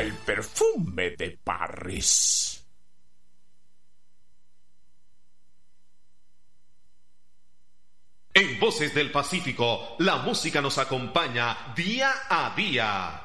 el perfume de París. En Voces del Pacífico, la música nos acompaña día a día.